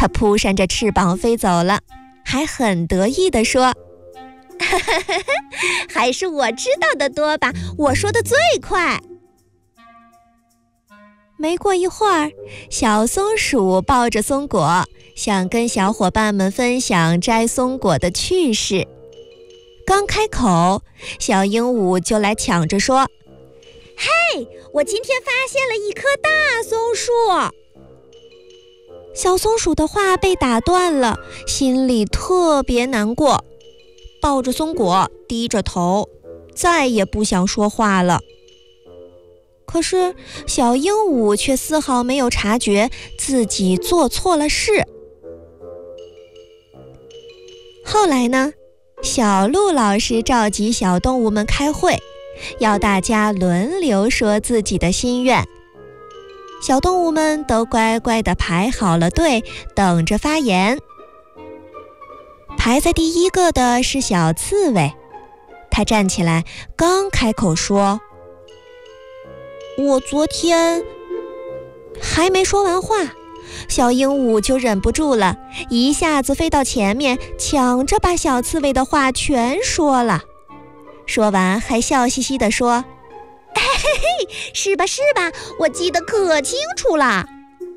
它扑扇着翅膀飞走了，还很得意地说：还是我知道的多吧，我说的最快。没过一会儿，小松鼠抱着松果，想跟小伙伴们分享摘松果的趣事。刚开口，小鹦鹉就来抢着说：嘿，我今天发现了一棵大松树。小松鼠的话被打断了，心里特别难过，抱着松果，低着头，再也不想说话了。可是小鹦鹉却丝毫没有察觉自己做错了事。后来呢，小鹿老师召集小动物们开会，要大家轮流说自己的心愿。小动物们都乖乖地排好了队，等着发言。排在第一个的是小刺猬，他站起来，刚开口说：我昨天……还没说完话，小鹦鹉就忍不住了，一下子飞到前面，抢着把小刺猬的话全说了。说完还笑嘻嘻地说：嘿嘿，是吧，我记得可清楚了。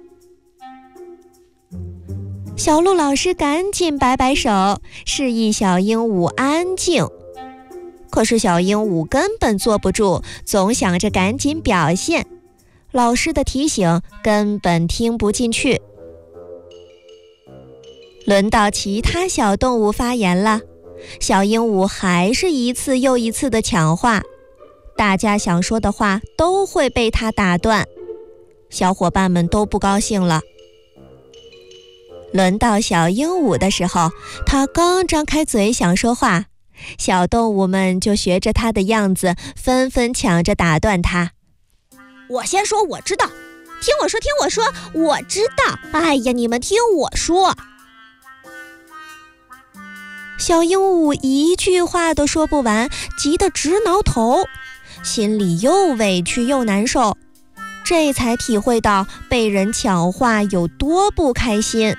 小鹿老师赶紧摆摆手，示意小鹦鹉安静。可是小鹦鹉根本坐不住，总想着赶紧表现，老师的提醒根本听不进去。轮到其他小动物发言了，小鹦鹉还是一次又一次的抢话，大家想说的话都会被它打断，小伙伴们都不高兴了。轮到小鹦鹉的时候，它刚张开嘴想说话，小动物们就学着它的样子，纷纷抢着打断它。我先说我知道，听我说，我知道，哎呀，你们听我说。小鹦鹉一句话都说不完，急得直挠头，心里又委屈又难受，这才体会到被人抢话有多不开心。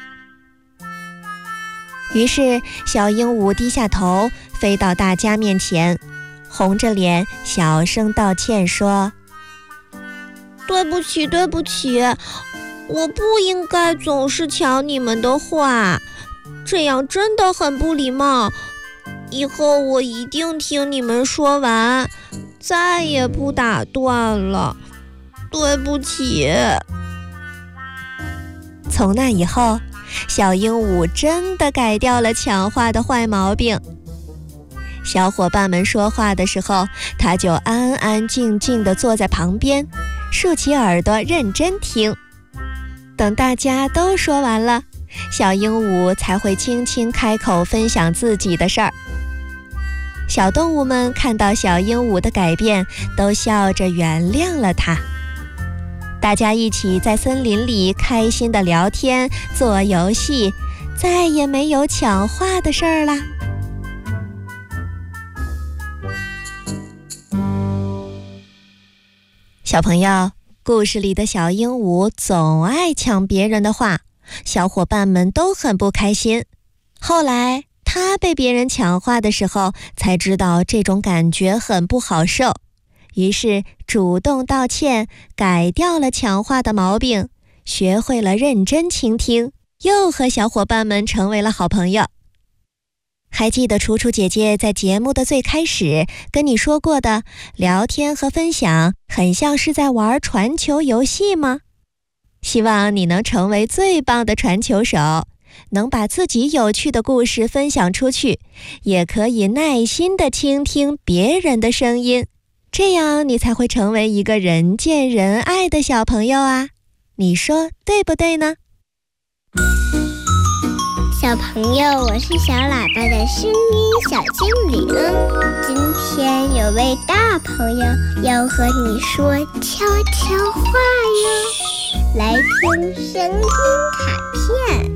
于是小鹦鹉低下头，飞到大家面前，红着脸小声道歉说：对不起，我不应该总是抢你们的话，这样真的很不礼貌，以后我一定听你们说完，再也不打断了，对不起。从那以后，小鹦鹉真的改掉了抢话的坏毛病。小伙伴们说话的时候，它就安安静静地坐在旁边，竖起耳朵认真听。等大家都说完了，小鹦鹉才会轻轻开口分享自己的事儿。小动物们看到小鹦鹉的改变，都笑着原谅了它。大家一起在森林里开心地聊天做游戏，再也没有抢话的事儿啦。小朋友，故事里的小鹦鹉总爱抢别人的话，小伙伴们都很不开心。后来他被别人抢话的时候，才知道这种感觉很不好受，于是主动道歉，改掉了抢话的毛病，学会了认真倾听，又和小伙伴们成为了好朋友。还记得楚楚姐姐在节目的最开始跟你说过的，聊天和分享很像是在玩传球游戏吗？希望你能成为最棒的传球手，能把自己有趣的故事分享出去，也可以耐心地倾听别人的声音，这样你才会成为一个人见人爱的小朋友啊，你说对不对呢？ 小朋友，我是小喇叭的声音小精灵。今天有位大朋友要和你说悄悄话哟，来听声音卡片。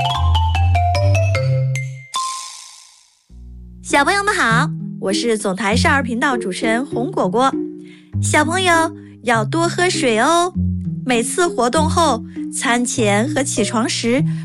小朋友们好，我是总台少儿频道主持人红果果。小朋友要多喝水哦，每次活动后、餐前和起床时